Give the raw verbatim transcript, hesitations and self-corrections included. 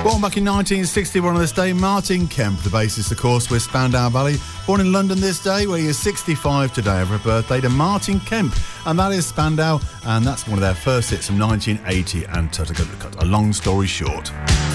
Born back in nineteen sixty-one on this day, Martin Kemp, the bassist, of course, with Spandau Ballet. Born in London this day, where he is sixty-five today, over a birthday to Martin Kemp. And that is Spandau, and that's one of their first hits from nineteen eighty. And to cut a long story short.